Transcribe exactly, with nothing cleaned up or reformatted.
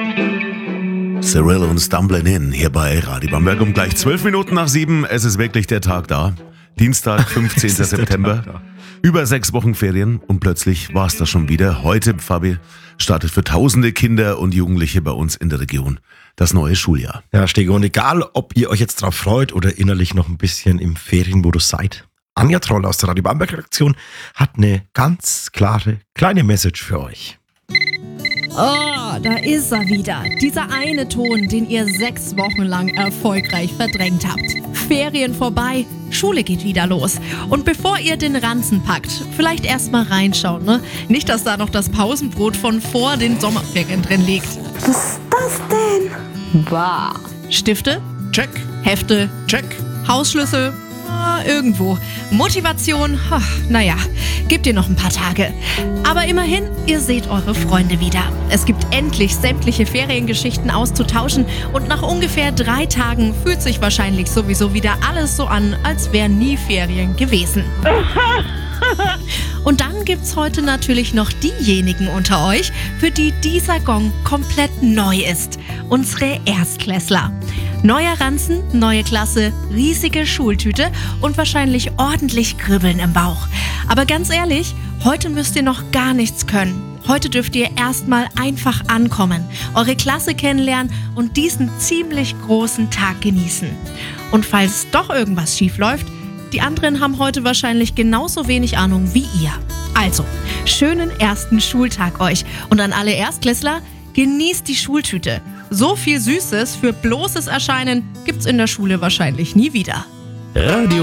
Cyril und Stumbling In hier bei Radio Bamberg um gleich zwölf Minuten nach sieben. Es ist wirklich der Tag da. Dienstag, fünfzehnten September. Über sechs Wochen Ferien und plötzlich war es das schon wieder. Heute, Fabi, startet für tausende Kinder und Jugendliche bei uns in der Region das neue Schuljahr. Ja, Stege, und egal, ob ihr euch jetzt drauf freut oder innerlich noch ein bisschen im Ferienmodus seid, Anja Troll aus der Radio Bamberg Redaktion hat eine ganz klare kleine Message für euch. Oh, da ist er wieder. Dieser eine Ton, den ihr sechs Wochen lang erfolgreich verdrängt habt. Ferien vorbei, Schule geht wieder los. Und bevor ihr den Ranzen packt, vielleicht erstmal reinschauen, ne? Nicht, dass da noch das Pausenbrot von vor den Sommerferien drin liegt. Was ist das denn? Bah. Stifte? Check. Hefte? Check. Hausschlüssel? Ah, irgendwo. Motivation? Ach, naja, gebt ihr noch ein paar Tage. Aber immerhin, ihr seht eure Freunde wieder. Es gibt endlich sämtliche Feriengeschichten auszutauschen und nach ungefähr drei Tagen fühlt sich wahrscheinlich sowieso wieder alles so an, als wären nie Ferien gewesen. Und dann gibt's heute natürlich noch diejenigen unter euch, für die dieser Gong komplett neu ist. Unsere Erstklässler. Neuer Ranzen, neue Klasse, riesige Schultüte und wahrscheinlich ordentlich Kribbeln im Bauch. Aber ganz ehrlich, heute müsst ihr noch gar nichts können. Heute dürft ihr erstmal einfach ankommen, eure Klasse kennenlernen und diesen ziemlich großen Tag genießen. Und falls doch irgendwas schief läuft, die anderen haben heute wahrscheinlich genauso wenig Ahnung wie ihr. Also, schönen ersten Schultag euch und an alle Erstklässler, genießt die Schultüte. So viel Süßes für bloßes Erscheinen gibt's in der Schule wahrscheinlich nie wieder. Radio